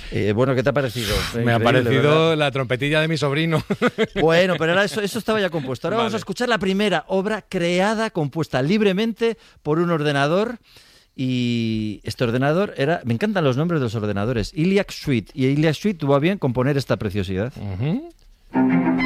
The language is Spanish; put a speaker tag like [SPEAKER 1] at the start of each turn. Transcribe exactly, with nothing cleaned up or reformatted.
[SPEAKER 1] Eh, bueno, ¿qué te ha parecido?
[SPEAKER 2] Me ha parecido la trompetilla de mi sobrino.
[SPEAKER 1] Bueno, pero ahora eso, eso estaba ya compuesto. Ahora vale. Vamos a escuchar la primera obra creada, compuesta libremente por un ordenador. Y este ordenador era... Me encantan los nombres de los ordenadores. Iliac Suite. Y Iliac Suite tuvo a bien componer esta preciosidad.
[SPEAKER 2] Uh-huh.